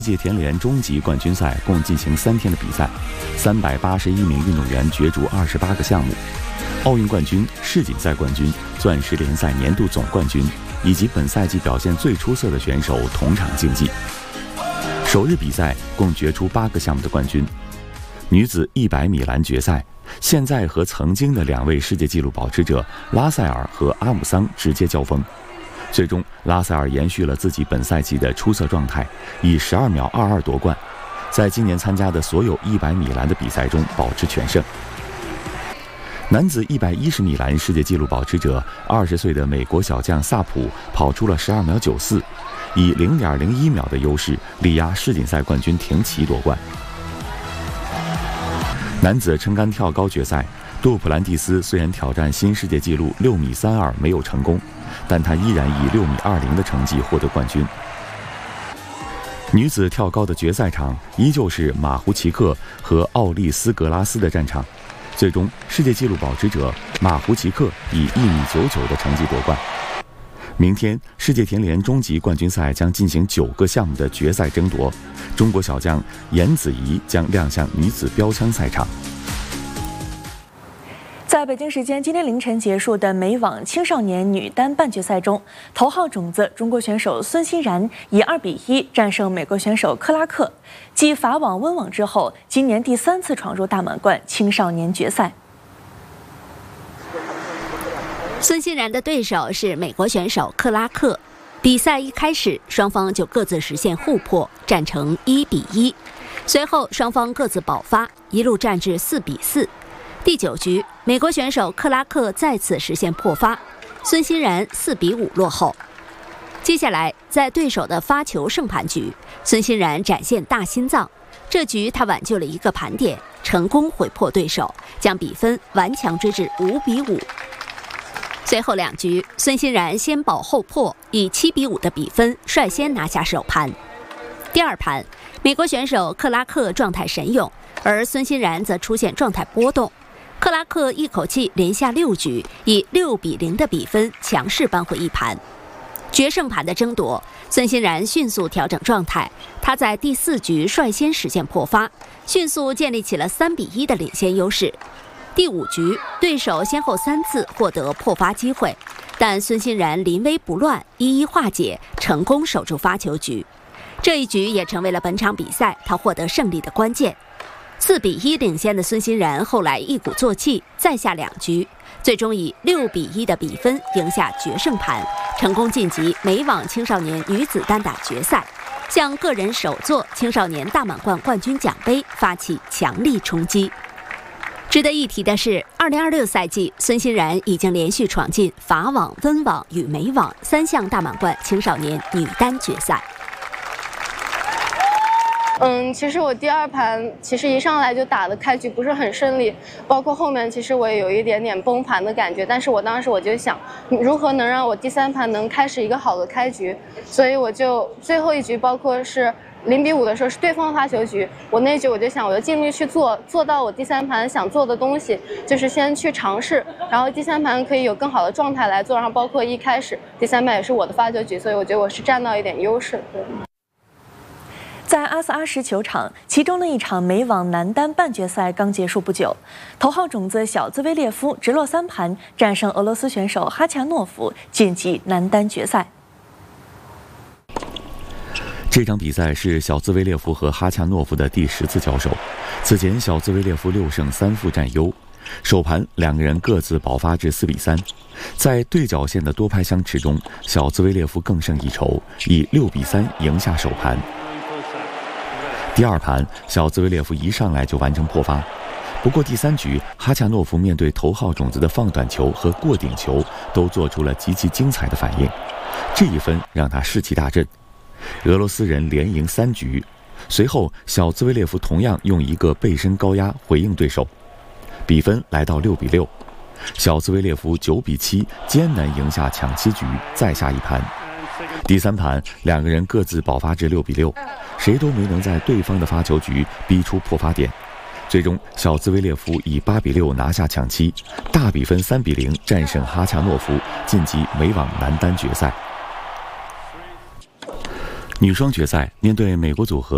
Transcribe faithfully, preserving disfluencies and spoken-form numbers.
世界田联终极冠军赛共进行三天的比赛，三百八十一名运动员角逐二十八个项目。奥运冠军、世锦赛冠军、钻石联赛年度总冠军以及本赛季表现最出色的选手同场竞技。首日比赛共决出八个项目的冠军。女子一百米栏决赛，现在和曾经的两位世界纪录保持者拉塞尔和阿姆桑直接交锋。最终，拉塞尔延续了自己本赛季的出色状态，以十二秒二二夺冠，在今年参加的所有一百米栏的比赛中保持全胜。男子一百一十米栏世界纪录保持者二十岁的美国小将萨普跑出了十二秒九四，以零点零一秒的优势力压世锦赛冠军廷奇夺冠。男子撑杆跳高决赛，杜普兰蒂斯虽然挑战新世界纪录六米三二没有成功，但他依然以六米二零的成绩获得冠军。女子跳高的决赛场依旧是马胡奇克和奥利斯格拉斯的战场，最终世界纪录保持者马胡奇克以一米九九的成绩夺冠。明天世界田联终极冠军赛将进行九个项目的决赛争夺，中国小将严子怡将亮相女子标枪赛场。 在北京时间今天凌晨结束的美网青少年女单半决赛中，头号种子中国选手孙欣然以二比一战胜美国选手克拉克，继法网、温网之后，今年第三次闯入大满贯青少年决赛。 孙欣然的对手是美国选手克拉克，比赛一开始，双方就各自实现互破，战成一比一。随后双方各自爆发，一路战至四比四。第九局，美国选手克拉克再次实现破发，孙欣然四比五落后。接下来，在对手的发球胜盘局，孙欣然展现大心脏，这局他挽救了一个盘点，成功毁破对手，将比分顽强追至五比五。随后两局，孙欣然先保后破，以七比五的比分率先拿下首盘。第二盘，美国选手克拉克状态神勇，而孙欣然则出现状态波动。克拉克一口气连下六局，以六比零的比分强势扳回一盘。决胜盘的争夺，孙欣然迅速调整状态，他在第四局率先实现破发，迅速建立起了三比一的领先优势。第五局，对手先后三次获得破发机会，但孙欣然临危不乱，一一化解，成功守住发球局。这一局也成为了本场比赛他获得胜利的关键。四比一领先的孙欣然后来一鼓作气，再下两局，最终以六比一的比分赢下决胜盘，成功晋级美网青少年女子单打决赛，向个人首座青少年大满贯冠军奖杯发起强力冲击。值得一提的是，二零二六赛季，孙欣然已经连续闯进法网、温网与美网三项大满贯青少年女单决赛。 嗯，其实我第二盘其实一上来就打的开局不是很顺利，包括后面其实我也有一点点崩盘的感觉，但是我当时我就想，如何能让我第三盘能开始一个好的开局，所以我就最后一局包括是零比五的时候是对方发球局，我那局我就想我就尽力去做，做到我第三盘想做的东西，就是先去尝试，然后第三盘可以有更好的状态来做，然后包括一开始第三盘也是我的发球局，所以我觉得我是占到一点优势。对。 在阿斯阿什球场，其中的一场美网男单半决赛刚结束不久，头号种子小兹维列夫直落三盘战胜俄罗斯选手哈恰诺夫，晋级男单决赛。 这场比赛是小兹维列夫和哈恰诺夫的第十次交手，此前小兹维列夫六胜三负占优，首盘两个人各自爆发至四比三，在对角线的多拍相持中，小兹维列夫更胜一筹，以六比三赢下首盘。第二盘，小兹维列夫一上来就完成破发，不过第三局，哈恰诺夫面对头号种子的放短球和过顶球，都做出了极其精彩的反应，这一分让他士气大振。俄罗斯人连赢三局，随后小兹维列夫同样用一个背身高压回应对手，比分来到六比六，小兹维列夫九比七艰难赢下抢七局，再下一盘。第三盘，两个人各自爆发至六比六，谁都没能在对方的发球局逼出破发点。最终，小兹维列夫以八比六拿下抢七，大比分三比零战胜哈恰诺夫，晋级美网男单决赛。女双决赛，面对美国组合